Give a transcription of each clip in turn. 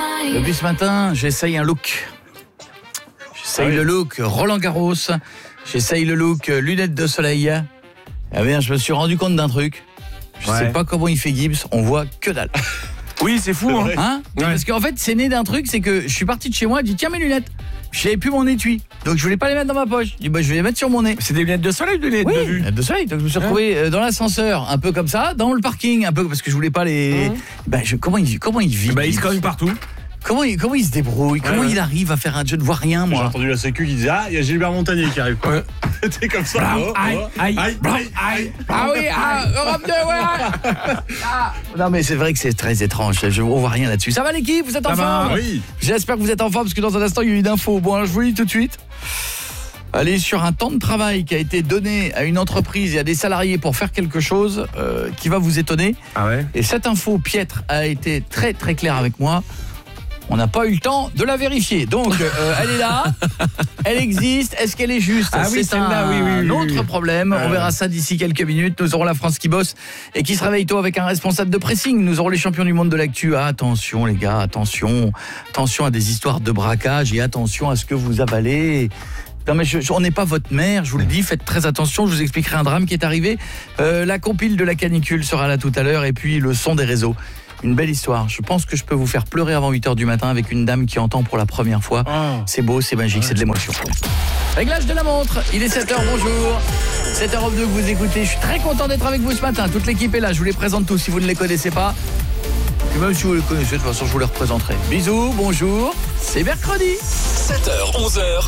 Depuis ce matin, j'essaye un look. J'essaye le look Roland Garros. J'essaye le look lunettes de soleil. Eh bien, je me suis rendu compte d'un truc. Je sais pas comment il fait Gibbs, on voit que dalle. Oui, c'est fou, hein. Parce qu'en fait, c'est né d'un truc, c'est que je suis parti de chez moi, j'ai dit tiens mes lunettes. J'avais plus mon étui, donc je voulais pas les mettre dans ma poche. Je dis je vais les mettre sur mon nez. C'est des lunettes de soleil ou des lunettes de vue? Lunettes de soleil. Donc je me suis retrouvé dans l'ascenseur, un peu comme ça, dans le parking, un peu parce que je voulais pas les. Comment il vit? Il se cogne partout. Comment il se débrouille? Comment il arrive à faire un jeu de voir rien, moi? J'ai entendu la sécu qui disait il y a Gilbert Montagnier qui arrive. C'était comme ça. Aïe. Ah oui, Europe 2, ouais. Non mais c'est vrai que c'est très étrange. On voit rien là-dessus. Ça va l'équipe? Vous êtes en forme? Oui. J'espère que vous êtes en forme parce que dans un instant il y a eu une info. Bon, alors, je vous le dis tout de suite. Allez sur un temps de travail qui a été donné à une entreprise et à des salariés pour faire quelque chose qui va vous étonner. Ah ouais. Et cette info piètre a été très très claire avec moi. On n'a pas eu le temps de la vérifier. Donc, elle est là, elle existe. Est-ce qu'elle est juste? C'est un autre problème. On verra ça d'ici quelques minutes. Nous aurons la France qui bosse et qui se réveille tôt avec un responsable de pressing. Nous aurons les champions du monde de l'actu. Attention les gars, attention à des histoires de braquage et attention à ce que vous avalez. Non mais on n'est pas votre mère, je vous le dis, faites très attention, je vous expliquerai un drame qui est arrivé. La compile de la canicule sera là tout à l'heure et puis le son des réseaux. Une belle histoire. Je pense que je peux vous faire pleurer avant 8h du matin avec une dame qui entend pour la première fois. C'est beau, c'est magique, c'est de l'émotion. Réglage de la montre, il est 7h, bonjour. 7h02 que vous écoutez. Je suis très content d'être avec vous ce matin. Toute l'équipe est là, je vous les présente tous si vous ne les connaissez pas. Et même si vous les connaissez, de toute façon, je vous les représenterai. Bisous, bonjour. C'est mercredi. 7h, 11h.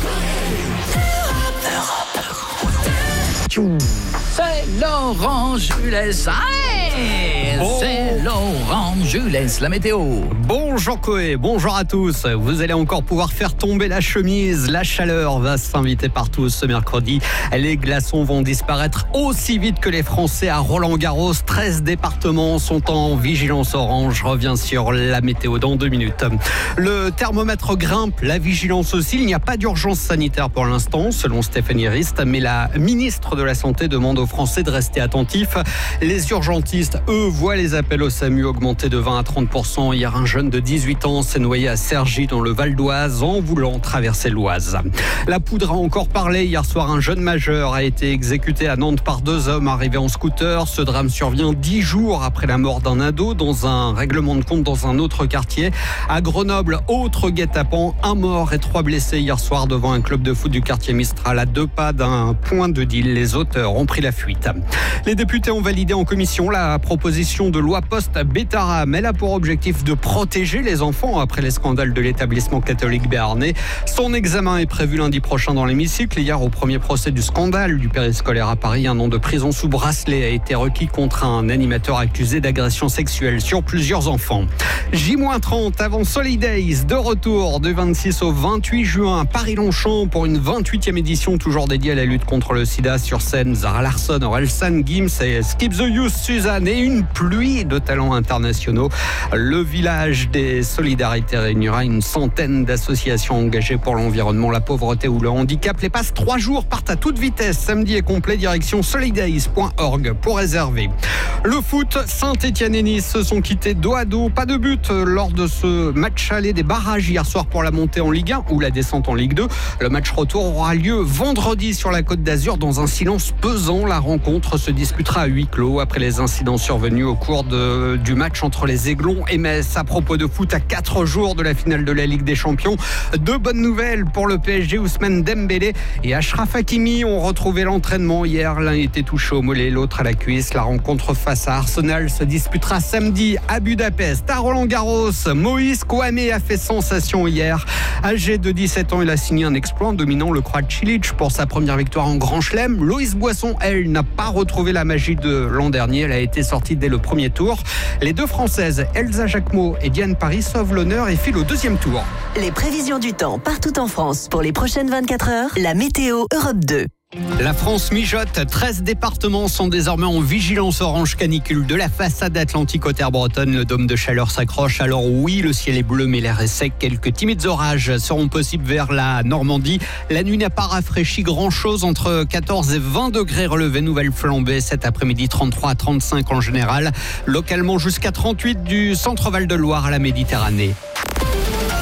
C'est Laurent Jules. C'est Laurent Jules, la météo. Bonjour Coé, bonjour à tous. Vous allez encore pouvoir faire tomber la chemise. La chaleur va s'inviter partout ce mercredi. Les glaçons vont disparaître aussi vite que les Français à Roland-Garros. 13 départements sont en vigilance orange. Je reviens sur la météo dans 2 minutes. Le thermomètre grimpe, la vigilance aussi. Il n'y a pas d'urgence sanitaire pour l'instant, selon Stéphanie Rist, mais la ministre de la Santé demande aux Français de rester attentifs. Les urgentistes, eux, voient les appels au SAMU augmenter de 20 à 30%. Hier, un jeune de 18 ans s'est noyé à Cergy dans le Val d'Oise en voulant traverser l'Oise. La poudre a encore parlé. Hier soir, un jeune majeur a été exécuté à Nantes par 2 hommes arrivés en scooter. Ce drame survient 10 jours après la mort d'un ado dans un règlement de compte dans un autre quartier. À Grenoble, autre guet-apens, 1 mort et 3 blessés hier soir devant un club de foot du quartier Mistral à 2 pas d'un point de deal. Les auteurs ont pris la fuite. Les députés ont validé en commission la proposition de loi post-Bétarame. Elle a pour objectif de protéger les enfants après les scandales de l'établissement catholique béarnais. Son examen est prévu lundi prochain dans l'hémicycle. Hier, au premier procès du scandale du périscolaire à Paris, 1 an de prison sous bracelet a été requis contre un animateur accusé d'agression sexuelle sur plusieurs enfants. J-30 avant Solidays, de retour du 26 au 28 juin. Paris-Longchamp pour une 28e édition toujours dédiée à la lutte contre le sida. Sur scène, Zara Larsson, Orelsan, Gims et Skip the Youth, Suzanne et une pluie de talents internationaux. Le village des solidarités réunira une centaine d'associations engagées pour l'environnement, la pauvreté ou le handicap. Les passes 3 jours partent à toute vitesse. Samedi est complet, direction solidays.org pour réserver. Le foot, Saint-Etienne et Nice se sont quittés dos à dos. Pas de but lors de ce match aller des barrages hier soir pour la montée en Ligue 1 ou la descente en Ligue 2. Le match retour aura lieu vendredi sur la Côte d'Azur dans un silence pesant. La rencontre se disputera à huis clos après les incidents survenus au cours du match entre les Aiglons et Metz. À propos de foot, à 4 jours de la finale de la Ligue des Champions, 2 bonnes nouvelles pour le PSG. Ousmane Dembélé et Achraf Hakimi ont retrouvé l'entraînement hier. L'un était touché au mollet, l'autre à la cuisse. La rencontre face à Arsenal se disputera samedi à Budapest. À Roland-Garros, Moïse Kouamé a fait sensation hier. Âgé de 17 ans, il a signé un exploit en dominant le Croate Cilic pour sa première victoire en Grand Chelem. Loïs Boisson, elle, n'a pas retrouvé la magie de l'an dernier. Elle a été sortie dès le premier tour. Les 2 Françaises, Elsa Jacquemot et Diane Paris, sauvent l'honneur et filent au 2e tour. Les prévisions du temps partout en France pour les prochaines 24 heures. La météo Europe 2. La France mijote, 13 départements sont désormais en vigilance orange canicule. De la façade atlantique aux terres bretonnes, le dôme de chaleur s'accroche. Alors oui, le ciel est bleu mais l'air est sec. Quelques timides orages seront possibles vers la Normandie. La nuit n'a pas rafraîchi grand-chose, entre 14 et 20 degrés relevés, nouvelle flambée. Cet après-midi, 33 à 35 en général. Localement jusqu'à 38 du centre Val de Loire à la Méditerranée.